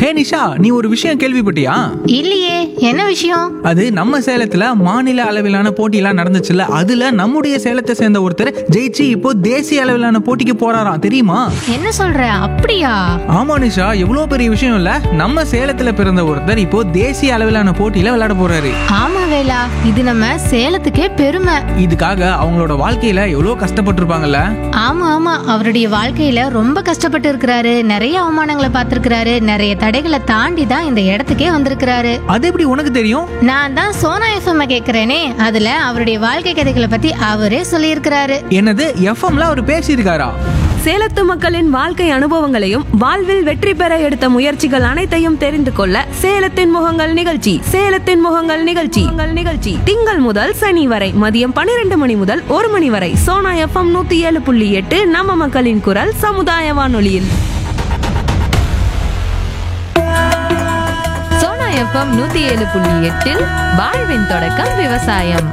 ஹே நிஷா, நீ ஒரு விஷயம் கேள்விப்பட்டியா? இல்லையே, என்ன விஷயம்? அது நம்ம சேலத்துல மாநில அளவிலான போட்டியெல்லாம் நடந்துச்சுல்ல, அதுல நம்முடைய சேலத்தை சேர்ந்த ஒருத்தர் ஜெயிச்சு இப்போ தேசிய அளவிலான போட்டிக்கு போறாராம், தெரியுமா? என்ன சொல்ற? அப்படியா? ஆமா நிஷா, எவ்வளவு பெரிய விஷயம் இல்ல. நம்ம சேலத்துல பிறந்த ஒருத்தர் இப்போ தேசிய அளவிலான போட்டியில விளையாட போறாரு. ஆமா வேலா, இது நம்ம சேலத்துக்கே பெருமை. இதுக்காக அவங்களோட வாழ்க்கையில எவ்வளவு கஷ்டப்பட்டிருப்பாங்கல்ல. ஆமா ஆமா, அவருடைய வாழ்க்கையில ரொம்ப கஷ்டப்பட்டு இருக்கிறாரு. நிறைய அவமானங்களை பார்த்திருக்கிறாரு. நிறைய தடைகளை தாண்டி தான் இந்த இடத்துக்கே வந்திருக்கிறாரு. அது எப்படி உனக்கு தெரியும்? நான் தான் சோனா எஃப்எம் கேக்குறேனே, அதுல அவருடைய வாழ்க்கை கதைகளை பத்தி அவரே சொல்லியிருக்கிறாரு. என்னது, எஃப்எம்ல அவர் பேசியிருக்காரா? சேலத்து மக்களின் வாழ்க்கை அனுபவங்களையும் வாழ்வில் வெற்றி பெற எடுத்த முயற்சிகள் அனைத்தையும் தெரிந்து கொள்ள சேலத்தின் முகங்கள் நிகழ்ச்சி திங்கள் முதல் சனி வரை மதியம் 12 மணி முதல் 1 மணி வரை சோனா எஃப்எம் 107.8 நம்ம மக்களின் குரல் சமுதாய வானொலியில். சோனா எஃப்எம் 107.8 வாழ்வின் தொடக்கம் விவசாயம்.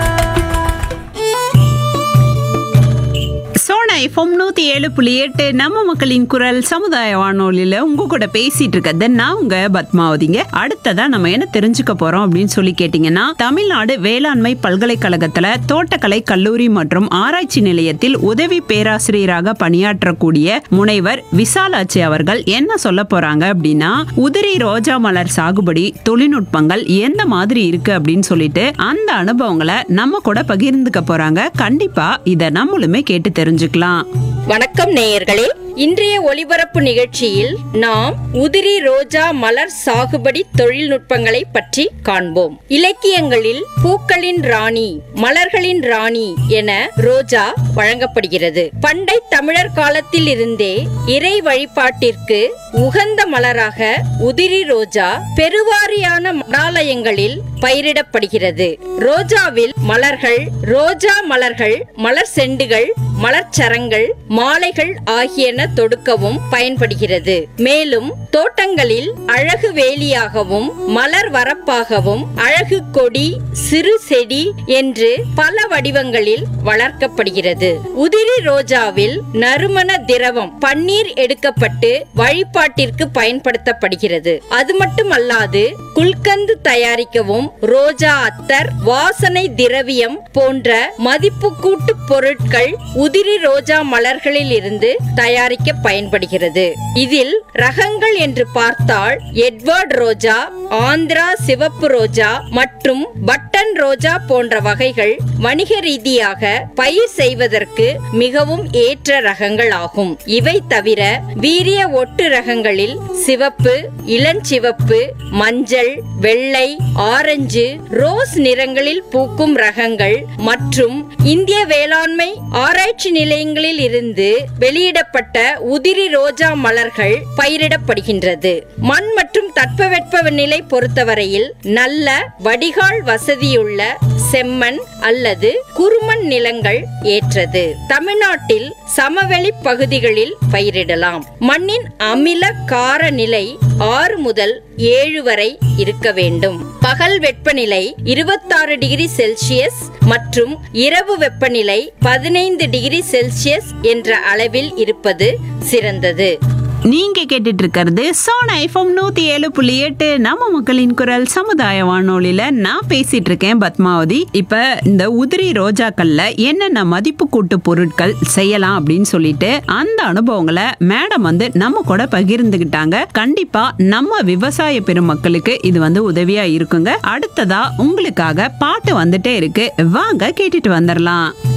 சோனா எஃப்எம் 107.8 நம்ம மக்களின் குரல் சமுதாய வானொலியில உங்க கூட பேசிட்டு இருக்கிறது நான் உங்க பத்மாவதிங்க. அடுத்ததா நம்ம என்ன தெரிஞ்சுக்க போறோம் அப்படின்னு சொல்லி கேட்டீங்கன்னா, தமிழ்நாடு வேளாண்மை பல்கலைக்கழகத்துல தோட்டக்கலை கல்லூரி மற்றும் ஆராய்ச்சி நிலையத்தில் உதவி பேராசிரியராக பணியாற்றக்கூடிய முனைவர் விசாலாட்சி அவர்கள் என்ன சொல்ல போறாங்க அப்படின்னா, உதிரி ரோஜா மலர் சாகுபடி தொழில்நுட்பங்கள் எந்த மாதிரி இருக்கு அப்படின்னு சொல்லிட்டு அந்த அனுபவங்களை நம்ம கூட பகிர்ந்துக்க போறாங்க. கண்டிப்பா இத நம்மளுமே கேட்டு தெரிஞ்சுக்கலாம். வணக்கம் நேயர்களே, இன்றைய ஒலிபரப்பு நிகழ்ச்சியில் நாம் உதிரி ரோஜா மலர் சாகுபடி தொழில்நுட்பங்களை பற்றி காண்போம். இலக்கியங்களில் பூக்களின் ராணி, மலர்களின் ராணி என ரோஜா வழங்கப்படுகிறது. பண்டை தமிழர் காலத்தில் இருந்தே இறை வழிபாட்டிற்கு உகந்த மலராக உதிரி ரோஜா பெருவாரியான மடாலயங்களில் பயிரிடப்படுகிறது. ரோஜாவில் மலர்கள், ரோஜா மலர்கள், மலர் செண்டுகள், மலர்ச்சரங்கள், மாலைகள் ஆகியன தொடுக்கவும் பயன்படுகிறது. மேலும் தோட்டங்களில் அழகு வேலியாகவும் மலர் வரப்பாகவும் அழகு கொடி, சிறு செடி என்று பல வடிவங்களில் வளர்க்கப்படுகிறது. உதிரி ரோஜாவில் நறுமண திரவம் பன்னீர் எடுக்கப்பட்டு வழிபாட்டிற்கு பயன்படுத்தப்படுகிறது. அது மட்டுமல்லாது குல்கந்து தயாரிக்கவும் ரோஜா அத்தர், வாசனை திரவியம் போன்ற மதிப்பு கூட்டு பொருட்கள் உதிரி ரோஜா மலர்களில் இருந்து தயாரிக்க பயன்படுகிறது. இதில் ரகங்கள் என்று பார்த்தால் எட்வர்ட் ரோஜா, ஆந்திரா சிவப்பு ரோஜா மற்றும் பட்டன் ரோஜா போன்ற வகைகள் வணிக ரீதியாக பயிர் செய்வதற்கு மிகவும் ஏற்ற ரகங்கள் ஆகும். இவை தவிர வீரிய ஒட்டு ரகங்களில் சிவப்பு, இளஞ்சிவப்பு, மஞ்சள், வெள்ளை, ஆரஞ்சு, ரோஸ் நிறங்களில் பூக்கும் ரகங்கள் மற்றும் இந்திய வேளாண்மை ஆராய்ச்சி நிலையங்களில் இருந்து வெளியிடப்பட்ட உதிரி ரோஜா மலர்கள் பயிரிடப்படுகின்றது. மண் மற்றும் தட்பவெட்ப நிலை பொறுத்தவரையில் நல்ல வடிகால் வசதியுள்ள செம்மண் அல்லது குறுமண் நிலங்கள் ஏற்றது. தமிழ்நாட்டில் சமவெளி பகுதிகளில் பயிரிடலாம். மண்ணின் அமில கார நிலை 6 முதல் 7 வரை இருக்க வேண்டும். பகல் வெப்பநிலை 26 டிகிரி செல்சியஸ் மற்றும் இரவு வெப்பநிலை 15 டிகிரி செல்சியஸ் என்ற அளவில் இருப்பது சிறந்தது. நீங்க கேட்டுட்டு இருக்கிறது சோனா எஃப்எம் 107.8 நம்ம மக்களின் குரல் சமுதாய வானொலியில நான் பேசிட்டு இருக்கேன் பத்மாவதி. இப்ப இந்த உதிரி ரோஜாக்கள்ல என்னென்ன மதிப்பு கூட்டு பொருட்கள் செய்யலாம் அப்படின்னு சொல்லிட்டு அந்த அனுபவங்களை மேடம் நம்ம கூட பகிர்ந்துகிட்டாங்க. கண்டிப்பா நம்ம விவசாய பெருமக்களுக்கு இது உதவியா இருக்குங்க. அடுத்ததா உங்களுக்காக பாட்டு வந்துட்டே இருக்கு, வாங்க கேட்டுட்டு வந்துடலாம்.